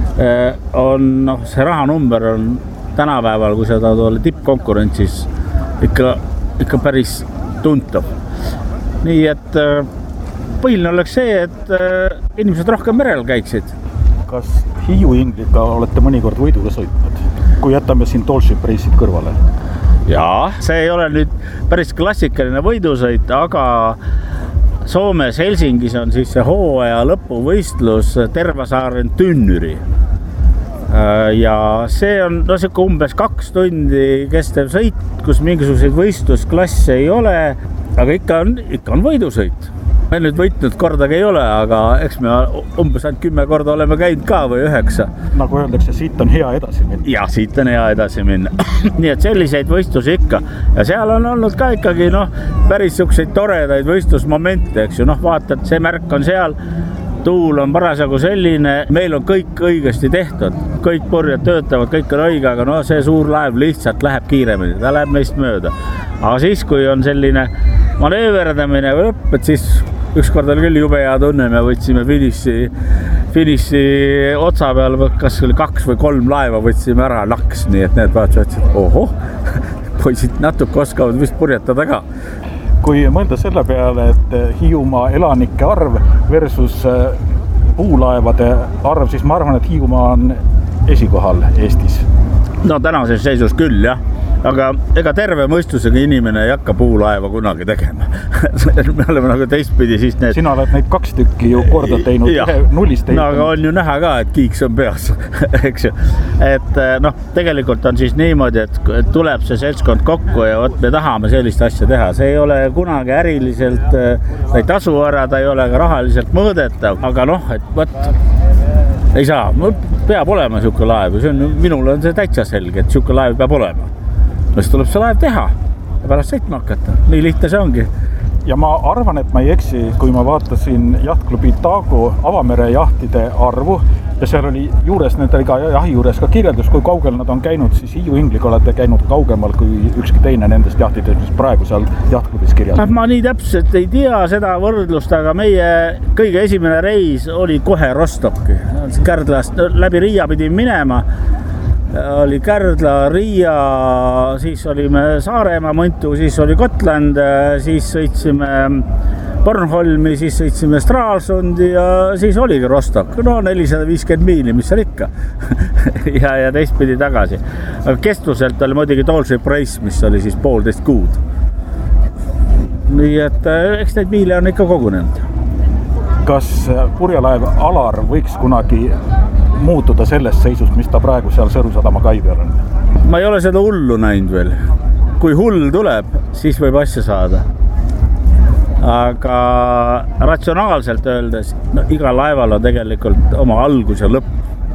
on, noh, see rahanumber on tänapäeval, kui seda tuolle tippkonkurentsis ikka ikka päris tuntav. Nii et põhiline oleks see, et inimesed rohkem merel käiksid. Kas Hiiu ingliga olete mõnikord võiduga sõitnud, kui jätame siin Tallship reisid kõrvale? Jaa, see ei ole nüüd päris klassikaline võidusõit, aga Soomes Helsingis on siis see hooaja lõpuvõistlus Tervasaaren Tynnyri. Ja see on no, umbes kaks tundi kestev sõit, kus mingisuguseid võistlusklasse ei ole, aga ikka on, ikka on võidusõit. Me nüüd võitnud kordagi ei ole, aga eks me umbes ainult kümme korda oleme käinud ka või üheksa. Nagu öeldakse, siit on hea edasi minna. Ja, siit on hea edasi minna. Nii et selliseid võistlusi ikka. Ja seal on olnud ka ikkagi noh, päris sukseid toredaid võistlusmomente, eks ju. Noh, vaatad, see märk on seal. Tuul on parasjagu selline, meil on kõik õigesti tehtud, kõik purjed töötavad, kõik on õige, aga no see suur laev lihtsalt läheb kiiremini, ta läheb meist mööda. Aga siis, kui on selline manööverdamine või lõpp, et siis ükskord oli küll jube hea tunne, me võtsime finiši, finiši otsa peal, kas oli kaks või kolm laeva võtsime ära naks, nii et need vaatasid, ohoh, poisid natuke oskavad vist purjetada ka. Kui mõelda selle peale, et Hiiumaa elanike arv versus puulaevade arv, siis ma arvan, et Hiiumaa on esikohal Eestis. No tänases seisus küll, jah. Aga ega terve mõistusega inimene ei hakka puulaeva kunagi tegema. Me oleme nagu teistpidi siis need... Sina oled neid kaks tükki ju korda teinud, ühe nullist teinud. No aga on ju näha ka, et kiiks on peas, eks ju. Et noh, tegelikult on siis niimoodi, et tuleb see seltskond kokku ja võt, me tahame sellist asja teha. See ei ole kunagi äriliselt, ta ei tasu ära, ta ei ole ka rahaliselt mõõdetav, aga noh, et võt, ei saa, peab olema siuke laev. See on, minul on see täitsa selge, et siuke laev peab olema. Siis tuleb see laev teha ja pärast sõitma hakata. Nii lihtne see ongi. Ja ma arvan, et ma ei eksi, kui ma vaatasin jahtklubi Taago avamere jahtide arvu ja seal oli juures nende ka jahi juures ka kirjeldus, kui kaugel nad on käinud, siis Hiiu ingliga olete käinud kaugemal kui ükski teine nendest jahtidest, mis praegu seal jahtklubis kirjas. Ma nii täpselt ei tea seda võrdlust, aga meie kõige esimene reis oli kohe Rostocki. Kärdlast läbi Riia pidi minema. Oli Kärdla, Riia, siis olime Saaremaa, Mõntu, siis oli Gotland, siis sõitsime Bornholmi, siis sõitsime Straalsundi ja siis oligi Rostock. No nelisada viiskümmend miili, mis seal ikka. ja, ja teistpidi tagasi. Aga kestluselt oli muidugi Tollship Race, mis oli siis poolteist kuud. Nii et eks neid miile on ikka kogunenud. Kas purjelaev Alar võiks kunagi muutuda sellest seisust, mis ta praegu seal Sõrusadama kai peal on? Ma ei ole seda hullu näinud veel. Kui hull tuleb, siis võib asja saada. Aga ratsionaalselt öeldes, no, iga laeval on tegelikult oma algus ja lõpp.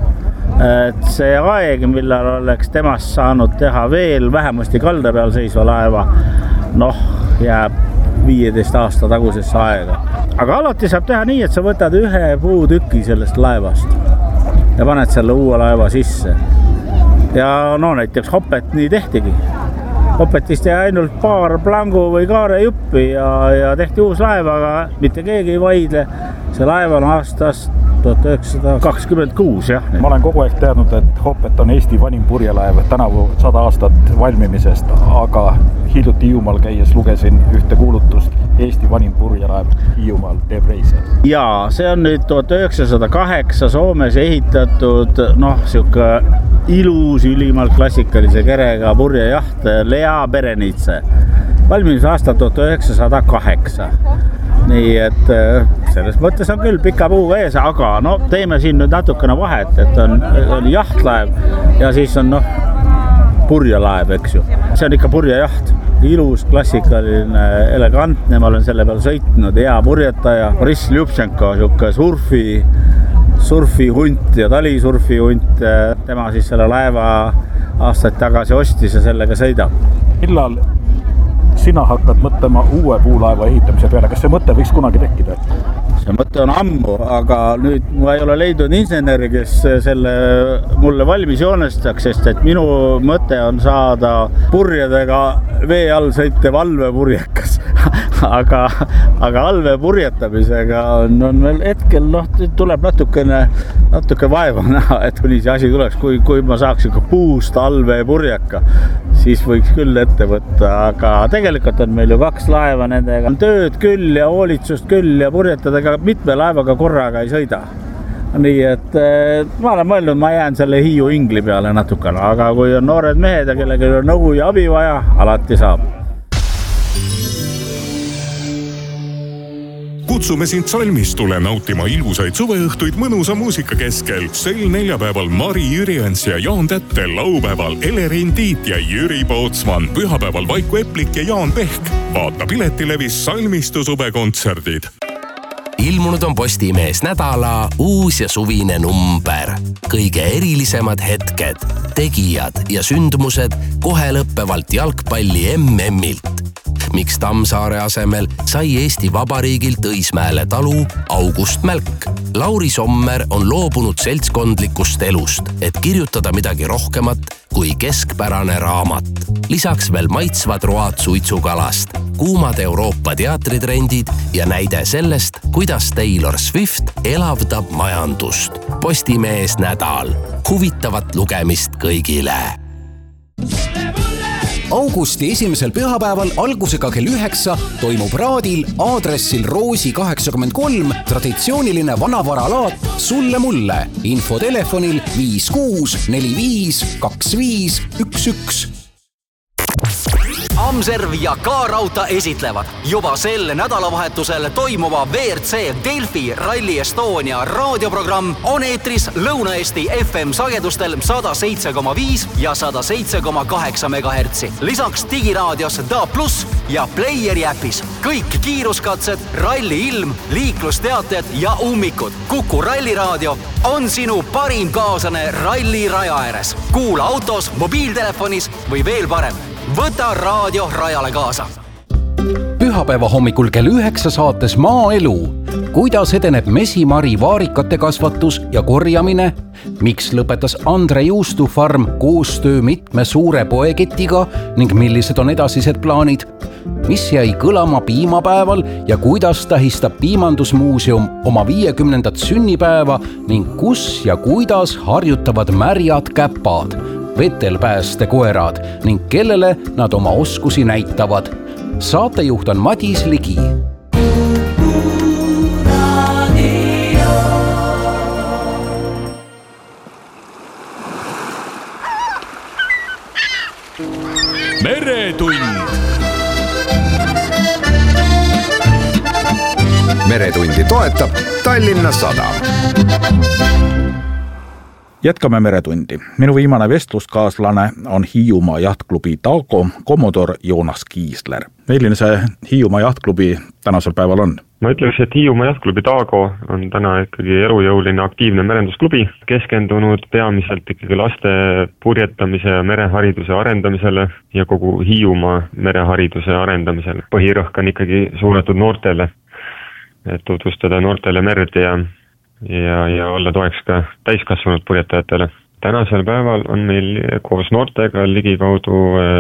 Et see aeg, millal oleks temast saanud teha veel vähemasti kalda peal seisva laeva, noh, jääb viieteist aasta tagusesse aega. Aga alati saab teha nii, et sa võtad ühe puutüki sellest laevast ja paned selle uue laeva sisse. Ja no näiteks Hopet nii tehtigi. Hopetist jäi ainult paar plangu või kaare juppi ja, ja tehti uus laev, aga mitte keegi ei vaidle. See laev on aastast tuhat üheksasada kakskümmend kuus, jah. Ma olen kogu aeg teadnud, et Hopet on Eesti vanim purjelaev tänavu sada aastat valmimisest, aga hiljuti Hiiumaal käies lugesin ühte kuulutust Eesti vanim purjelaev Hiiumaal teeb reise. Jaa, see on nüüd tuhat üheksasada kaheksa Soomes ehitatud, noh, siuke ilus, ülimalt klassikalise kerega purjejaht Lea Berenitse. Valmimise aasta tuhat üheksasada kaheksa. Nii et selles mõttes on küll pika puuga ees, aga no teeme siin nüüd natukene vahet, et on, on jahtlaev ja siis on noh purjelaev, eks ju. See on ikka purjejaht, ilus, klassikaline, elegantne, ma olen selle peal sõitnud, hea purjetaja, Boris Ljubchenko, siuke surfi, surfihunt ja talisurfihunt, tema siis selle laeva aastaid tagasi ostis ja sellega sõidab. Millal sina hakkad mõtlema uue puulaeva ehitamise peale, kas see mõte võiks kunagi tekkida? See mõte on ammu, aga nüüd ma ei ole leidnud inseneri, kes selle mulle valmis joonestaks, sest et minu mõte on saada purjedega vee all sõitev allveepurjekas. aga, aga allveepurjetamisega on, on veel hetkel, noh, tuleb natukene, natuke vaeva näha, et kuni see asi tuleks. Kui, kui ma saaks ikka puust allveepurjeka, siis võiks küll ette võtta, aga tegelikult on meil ju kaks laeva, nendega on tööd küll ja hoolitsust küll ja purjetadega mitme laevaga korraga ei sõida. Nii et ma olen mõelnud, ma jään selle Hiiu ingli peale natukene, aga kui on noored mehed ja kellegi on nõu ja abi vaja, alati saab. Kutsume sind Salmistule nautima ilusaid suveõhtuid mõnusa muusika keskel. Sel neljapäeval Mari Jüriens ja Jaan Tätte, laupäeval Elerin Tiit ja Jüri Pootsman, pühapäeval Vaiku Eplik ja Jaan Pehk. Vaata Piletilevis Salmistu suvekontserdid. Ilmunud on Postimees nädala uus ja suvine number. Kõige erilisemad hetked, tegijad ja sündmused kohe lõppevalt jalgpalli M M-ilt. Miks Tammsaare asemel sai Eesti Vabariigilt Õismäele talu August Mälk. Lauri Sommer on loobunud seltskondlikust elust, et kirjutada midagi rohkemat kui keskpärane raamat. Lisaks veel maitsvad road suitsukalast, kuumad Euroopa teatritrendid ja näide sellest, kuidas Taylor Swift elavdab majandust. Postimees nädal. Huvitavat lugemist kõigile. Augusti esimesel pühapäeval algusega kell üheksa toimub Raadil aadressil Roosi kaheksakümmend kolm traditsiooniline vanavaralaat Sulle mulle. Info telefonil viis kuus neli viis kaks viis üks üks. Amserv ja K-Rauta esitlevad juba sel nädalavahetusel toimuva V R C Delfi Rally Estonia raadioprogramm on eetris Lõuna-Eesti F M sagedustel sada seitse koma viis ja sada seitse koma kaheksa megahertsi. Lisaks digiraadios D A plus ja Playeri äpis. Kõik kiiruskatsed, ralli ilm, liiklusteated ja ummikud. Kuku ralliraadio on sinu parim kaaslane ralli raja ääres. Kuula autos, mobiiltelefonis või veel parem. Võta raadio rajale kaasa. Pühapäeva hommikul kell üheksa saates Maaelu. Kuidas edeneb mesimari vaarikate kasvatus ja korjamine? Miks lõpetas Andre Juustufarm koostöö mitme suure poeketiga ning millised on edasised plaanid? Mis jäi kõlama piimapäeval ja kuidas tähistab Piimandusmuuseum oma viiekümnendat sünnipäeva ning kus ja kuidas harjutavad märjad käpad, vetelpääste koerad ning kellele nad oma oskusi näitavad. Saatejuht on Madis Ligi. meretund. meretundi toetab Tallinna Sadam. Jätkame meretundi. Minu viimane vestluskaaslane on Hiiumaa jahtklubi Taago kommodor Joonas Kiisler. Milline see Hiiumaa jahtklubi tänasel päeval on? Ma ütleks, et Hiiumaa jahtklubi Taago on täna ikkagi elujõuline aktiivne merendusklubi, keskendunud peamiselt ikkagi laste purjetamise ja merehariduse arendamisele ja kogu Hiiumaa merehariduse arendamisele. Põhirõhk on ikkagi suunatud noortele, et tutvustada noortele merd ja ja, ja olla toeks ka täiskasvanud purjetajatele. Tänasel päeval on meil koos noortega ligikaudu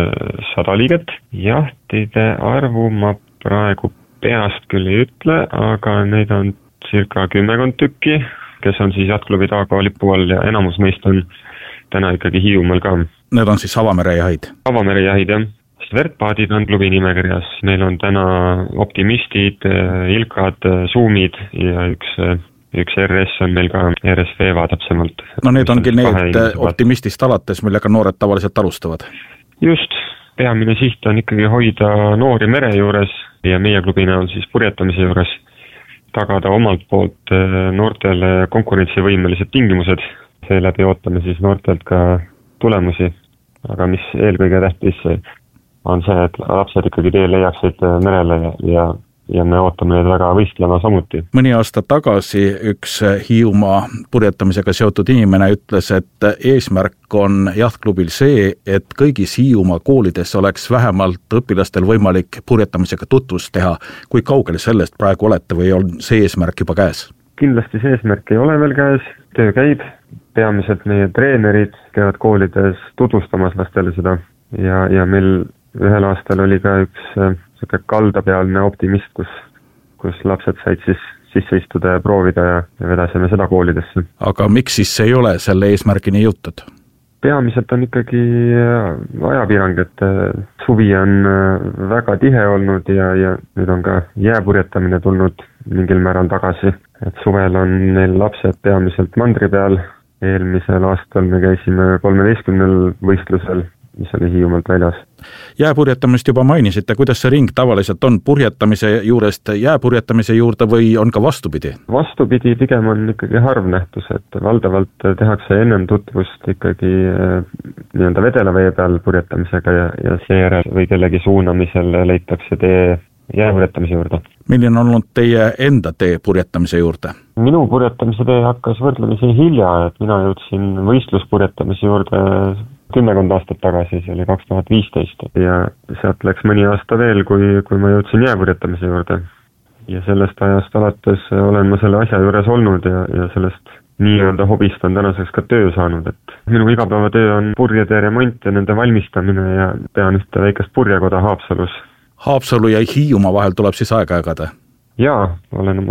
sada liiget. Jahtide arvu ma praegu peast küll ei ütle, aga neid on circa kümmekond tükki, kes on siis jahtklubi Taago lipu all ja enamus neist on täna ikkagi Hiiumaal ka. Need on siis avamerejahid? Avamerejahid, jah. Svertpaadid on klubi nimekirjas. Meil on täna optimistid, ilkad, suumid ja üks Üks R S on meil ka, R S Veeva täpsemalt. No need ongi need optimistist alates, millega noored tavaliselt alustavad. Just, peamine siht on ikkagi hoida noori mere juures ja meie klubina on siis purjetamise juures tagada omalt poolt noortele konkurentsivõimelised tingimused. Seeläbi ootame siis noortelt ka tulemusi, aga mis eelkõige tähtis on see, et lapsed ikkagi tee leiaksid merele ja, ja ja me ootame need väga võistlema samuti. Mõni aasta tagasi üks Hiiumaa purjetamisega seotud inimene ütles, et eesmärk on jahtklubil see, et kõigis Hiiumaa koolides oleks vähemalt õpilastel võimalik purjetamisega tutvust teha. Kui kaugel sellest praegu olete või on see eesmärk juba käes? Kindlasti see eesmärk ei ole veel käes, töö käib. Peamiselt meie treenerid käivad koolides tutvustamas lastele seda ja, ja meil ühel aastal oli ka üks kaldapealne optimist, kus, kus lapsed said siis sisse istuda ja proovida ja, ja vedasime seda koolidesse. Aga miks siis ei ole selle eesmärgini jõutud? Peamiselt on ikkagi ajapiirang, et suvi on väga tihe olnud ja, ja nüüd on ka jääpurjetamine tulnud mingil määral tagasi. Et suvel on neil lapsed peamiselt mandri peal. Eelmisel aastal me käisime kolmeteistkümnel võistlusel, mis oli Hiiumaalt väljas. Jääpurjetamist juba mainisite, kuidas see ring tavaliselt on purjetamise juurest jääpurjetamise juurde või on ka vastupidi? Vastupidi pigem on ikkagi harv nähtus, et valdavalt tehakse ennem tutvust ikkagi nii-öelda vedela vee peal purjetamisega ja, ja seejärel või kellegi suunamisel leitakse tee jääpurjetamise juurde. Milline on olnud teie enda tee purjetamise juurde? Minu purjetamise tee hakkas võrdlemisi hilja, et mina jõudsin võistluspurjetamise juurde kümmekond aastat tagasi, see oli kaks tuhat viisteist ja sealt läks mõni aasta veel, kui, kui ma jõudsin jääpurjetamise juurde. Ja sellest ajast alates olen ma selle asja juures olnud ja, ja sellest nii-öelda hobist on tänaseks ka töö saanud, et minu igapäevatöö on purjede remont ja nende valmistamine ja pean ühte väikest purjekoda Haapsalus. Haapsalu ja Hiiumaa vahel tuleb siis aega jagada? Jaa, olen